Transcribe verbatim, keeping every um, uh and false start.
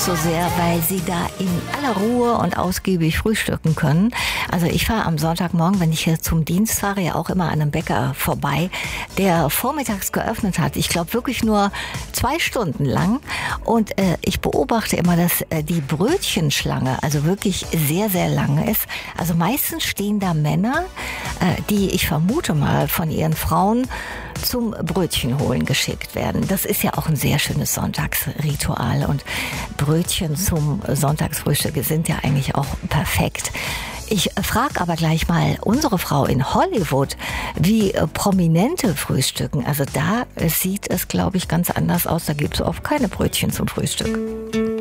so sehr, weil sie da in aller Ruhe und ausgiebig frühstücken können. Also ich fahre am Sonntagmorgen, wenn ich hier zum Dienst fahre, ja auch immer an einem Bäcker vorbei, der vormittags geöffnet hat. Ich glaube wirklich nur zwei Stunden lang. Und äh, ich beobachte immer, dass äh, die Brötchenschlange also wirklich sehr, sehr lang ist. Also meistens stehen da Männer, äh, die ich vermute mal von ihren Frauen zum Brötchen holen geschickt werden. Das ist ja auch ein sehr schönes Sonntagsritual und Brötchen zum Sonntagsfrühstück sind ja eigentlich auch perfekt. Ich frage aber gleich mal unsere Frau in Hollywood, wie Prominente frühstücken. Also da sieht es, glaube ich, ganz anders aus. Da gibt es oft keine Brötchen zum Frühstück.